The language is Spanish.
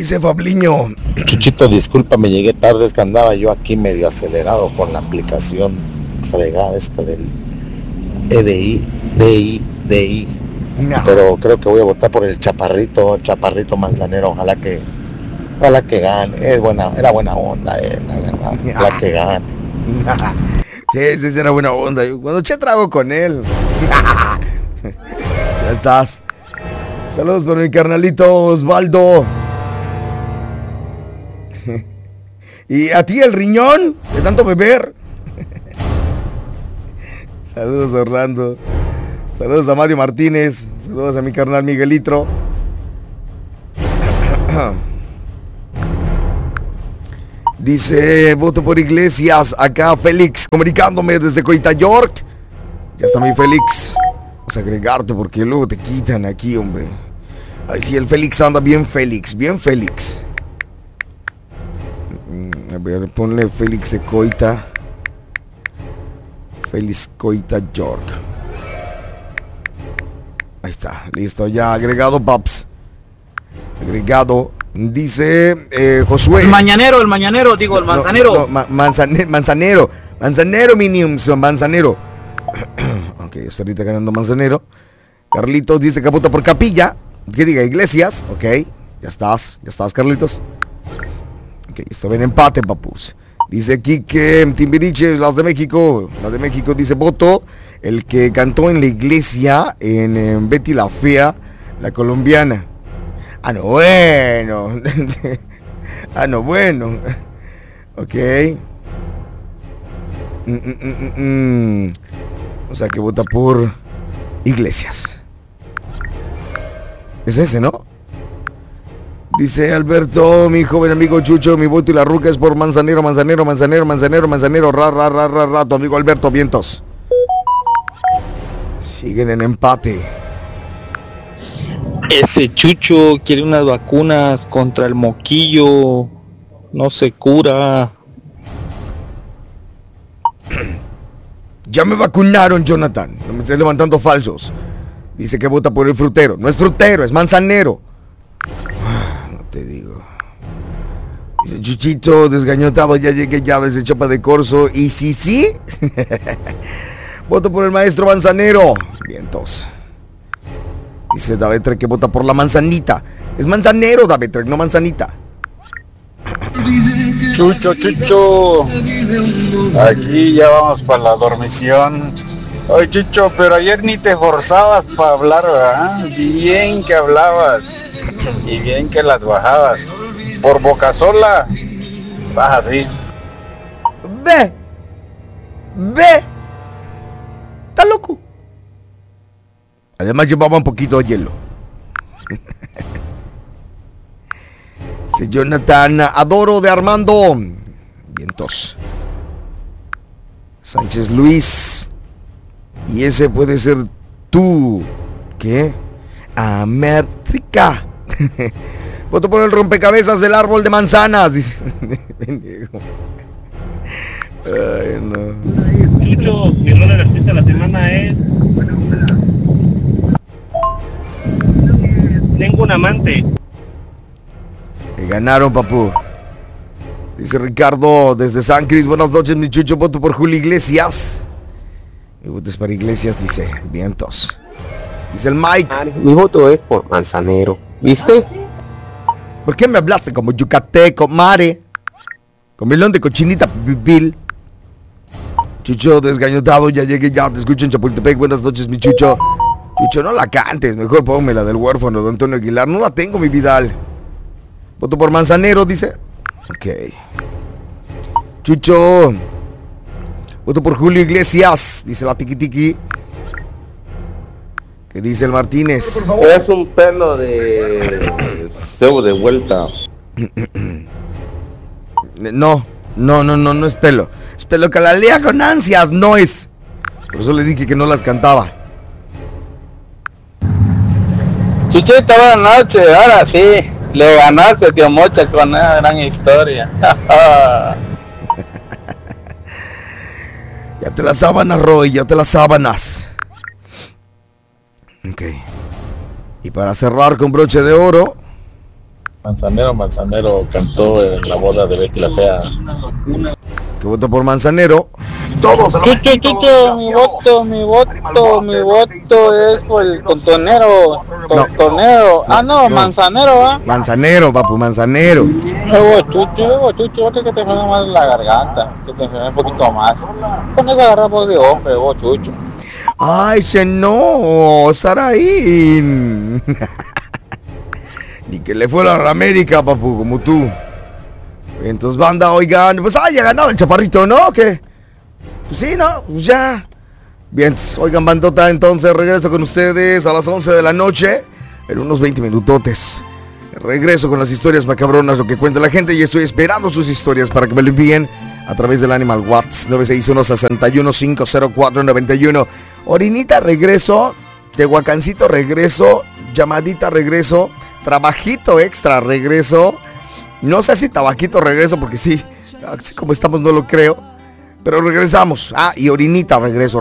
dice Fabliño? Chuchito, disculpa, me llegué tarde, es que andaba yo aquí medio acelerado con la aplicación fregada esta del DI. No. Pero creo que voy a votar por el Chaparrito Manzanero, ojalá que gane. Era buena onda, la verdad. Ojalá que gane. Sí, era buena onda. Yo cuando eché trago con él. Ya estás. Saludos con mi carnalito Osvaldo. ¿Y a ti el riñón? ¿De tanto beber? Saludos a Orlando. Saludos a Mario Martínez. Saludos a mi carnal Miguelitro. Dice, voto por Iglesias. Acá Félix, comunicándome desde Coita, York. Ya está mi Félix. Vamos a agregarte porque luego te quitan aquí, hombre. Ay, sí, el Félix anda bien Félix. A ver, ponle Félix de Coita. Félix Coita, York. Ahí está, listo, ya agregado, Paps. Agregado. Dice Josué. El manzanero, digo, el manzanero. Manzanero, Minions, Manzanero. Ok, está ahorita ganando Manzanero. Carlitos dice que vota por Capilla. Que diga Iglesias. Ok, ya estás, Carlitos. Ok, esto ven empate, papus. Dice aquí que Timbiriche, las de México dice voto. El que cantó en la iglesia en Betty la Fea, la colombiana. Ah, no, bueno. Ok. O sea que vota por Iglesias. Es ese, ¿no? Dice Alberto, mi joven amigo Chucho, mi voto y la ruca es por Manzanero, ra, tu amigo Alberto Vientos. Siguen en empate. Ese Chucho quiere unas vacunas contra el moquillo. No se cura. Ya me vacunaron, Jonathan. No me estés levantando falsos. Dice que vota por el frutero. No es frutero, es manzanero. No te digo. Dice Chuchito, desgañotado, ya llegué ya desde Chapa de Corzo. ¿Y sí? Voto por el maestro manzanero. Vientos. Dice Davetrek que vota por la manzanita. Es manzanero, Davetrek, no manzanita. Chucho. Aquí ya vamos para la dormición. Oye, Chucho, pero ayer ni te forzabas para hablar, ¿verdad? Bien que hablabas y bien que las bajabas. Por boca sola, vas así. Ve. Está loco. Además llevaba un poquito de hielo. Dice Jonathan, adoro de Armando. Vientos. Sánchez Luis. Y ese puede ser tú. ¿Qué? América. Voto por el rompecabezas del árbol de manzanas. Dice. Ay, no. Chucho, mi rol de la artista de la semana es... Tengo un amante. Que ganaron, papu. Dice Ricardo desde San Cris. Buenas noches, mi Chucho. Voto por Julio Iglesias. Mi voto es para Iglesias, dice. Vientos. Dice el Mike. Mi voto es por Manzanero. ¿Viste? ¿Por qué me hablaste como yucateco, mare? Con melón de cochinita pibil. Chucho desgañotado, ya llegué, ya te escucho en Chapultepec. Buenas noches, mi Chucho. Chucho, no la cantes, mejor ponme la del huérfano de Antonio Aguilar. No la tengo, mi Vidal. Voto por Manzanero, dice. Ok. Chucho. Voto por Julio Iglesias, dice la Tiki. ¿Qué dice el Martínez? Es un pelo de cebo de vuelta. No es pelo. Es pelo que la lea con ansias, no es. Por eso le dije que no las cantaba. Chuchito, buenas noches. Ahora sí, le ganaste, tío Mocha, con una gran historia. Ya te las sábanas, Roy, ya te las sábanas. Ok. Y para cerrar con broche de oro, Manzanero cantó en la boda de Betty la Fea. Que vota por Manzanero. Chucho, mi voto es por el tontonero. Manzanero, ¿va? Manzanero, papu, Manzanero. Chucho, que te enferme más la garganta, que te enferme un poquito más. Con esa garra de hombre, Chucho. Ay, no, Saraín. Ni que le fuera a la América, papu, como tú. Entonces, banda, oigan, pues ya ha ganado el Chaparrito, ¿no? ¿Qué? Pues sí, ¿no? Pues ya. Bien, oigan, bandota, entonces regreso con ustedes a las 11 de la noche, en unos 20 minutotes. Regreso con las historias macabronas, lo que cuenta la gente, y estoy esperando sus historias para que me lo envíen a través del Animal WhatsApp 961-61-504-91. Orinita, regreso. Tehuacancito, regreso. Llamadita, regreso. Trabajito extra, regreso. No sé si tabaquito, regreso, porque sí, así como estamos no lo creo. Pero regresamos. Y orinita, regreso.